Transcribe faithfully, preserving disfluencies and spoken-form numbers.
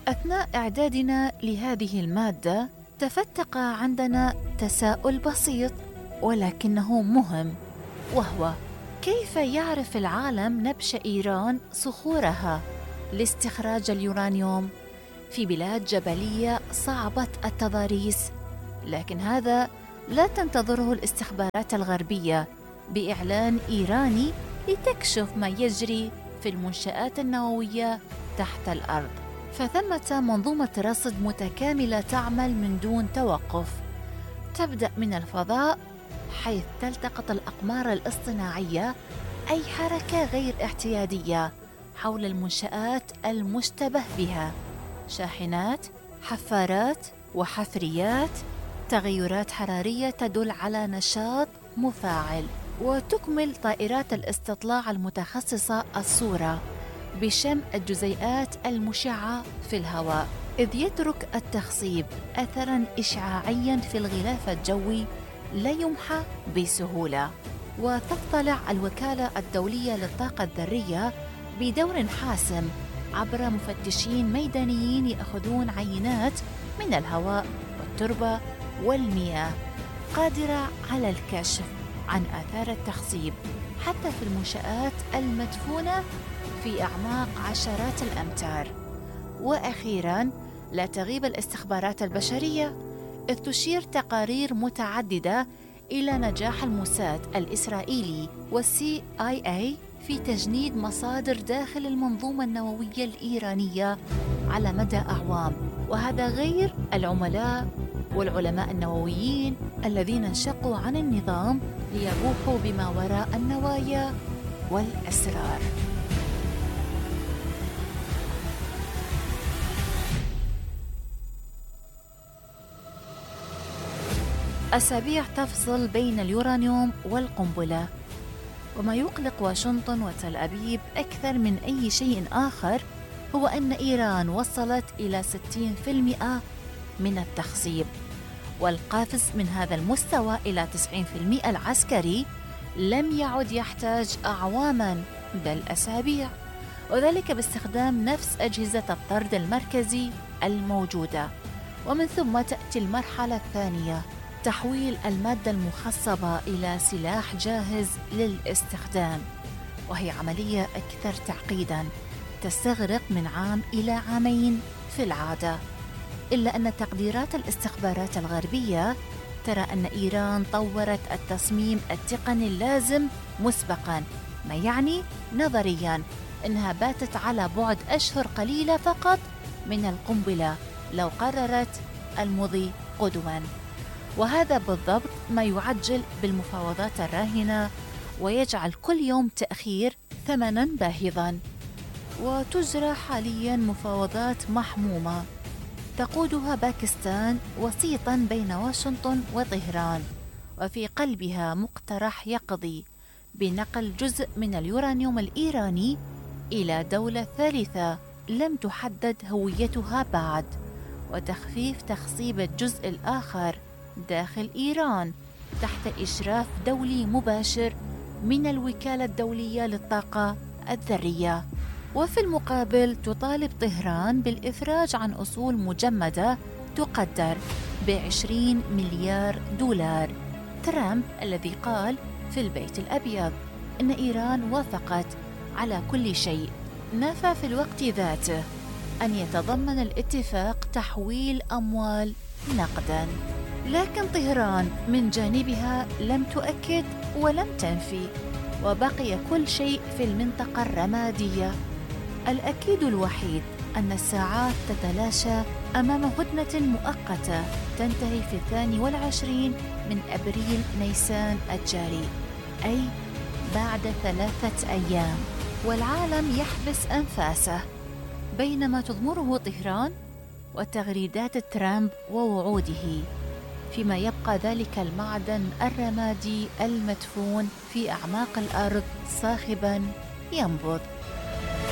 أثناء إعدادنا لهذه المادة تفتق عندنا تساؤل بسيط ولكنه مهم، وهو: كيف يعرف العالم نبش إيران صخورها لاستخراج اليورانيوم في بلاد جبلية صعبة التضاريس؟ لكن هذا لا تنتظره الاستخبارات الغربية بإعلان إيراني لتكشف ما يجري في المنشآت النووية تحت الأرض، فثمة منظومة رصد متكاملة تعمل من دون توقف، تبدأ من الفضاء حيث تلتقط الأقمار الاصطناعية أي حركة غير اعتيادية حول المنشآت المشتبه بها، شاحنات، حفارات وحفريات، تغيرات حرارية تدل على نشاط مفاعل، وتكمل طائرات الاستطلاع المتخصصة الصورة بشم الجزيئات المشعة في الهواء، إذ يترك التخصيب أثراً إشعاعياً في الغلاف الجوي لا يمحى بسهولة. وتطلع الوكالة الدولية للطاقة الذرية بدور حاسم عبر مفتشين ميدانيين يأخذون عينات من الهواء والتربة والمياه، قادرة على الكشف عن آثار التخصيب حتى في المنشآت المدفونة في أعماق عشرات الأمتار. وأخيراً، لا تغيب الاستخبارات البشرية، إذ تشير تقارير متعددة إلى نجاح الموساد الإسرائيلي والسي آي إي في تجنيد مصادر داخل المنظومة النووية الإيرانية على مدى أعوام، وهذا غير العملاء والعلماء النوويين الذين انشقوا عن النظام ليبوحوا بما وراء النوايا والأسرار. أسابيع تفصل بين اليورانيوم والقنبلة، وما يقلق واشنطن وتل أبيب أكثر من أي شيء آخر هو أن إيران وصلت إلى ستين بالمئة من التخصيب، والقفز من هذا المستوى إلى تسعين بالمئة العسكري لم يعد يحتاج أعواماً بل أسابيع، وذلك باستخدام نفس أجهزة الطرد المركزي الموجودة. ومن ثم تأتي المرحلة الثانية، تحويل المادة المخصبة إلى سلاح جاهز للاستخدام، وهي عملية أكثر تعقيداً تستغرق من عام إلى عامين في العادة، إلا أن تقديرات الاستخبارات الغربية ترى أن إيران طورت التصميم التقني اللازم مسبقاً، ما يعني نظرياً أنها باتت على بعد أشهر قليلة فقط من القنبلة لو قررت المضي قدماً. وهذا بالضبط ما يعجل بالمفاوضات الراهنة ويجعل كل يوم تأخير ثمناً باهظاً. وتجرى حالياً مفاوضات محمومة تقودها باكستان وسيطاً بين واشنطن وطهران، وفي قلبها مقترح يقضي بنقل جزء من اليورانيوم الإيراني إلى دولة ثالثة لم تحدد هويتها بعد، وتخفيف تخصيب الجزء الآخر داخل إيران تحت إشراف دولي مباشر من الوكالة الدولية للطاقة الذرية. وفي المقابل تطالب طهران بالإفراج عن أصول مجمدة تقدر بعشرين مليار دولار. ترامب الذي قال في البيت الأبيض إن إيران وافقت على كل شيء، نفى في الوقت ذاته أن يتضمن الاتفاق تحويل أموال نقداً. لكن طهران من جانبها لم تؤكد ولم تنفي، وبقي كل شيء في المنطقة الرمادية. الأكيد الوحيد أن الساعات تتلاشى أمام هدنة مؤقتة تنتهي في الثاني والعشرين من أبريل نيسان الجاري، أي بعد ثلاثة أيام، والعالم يحبس أنفاسه بينما تضمره طهران وتغريدات ترامب ووعوده، فيما يبقى ذلك المعدن الرمادي المدفون في أعماق الأرض صاخباً ينبض.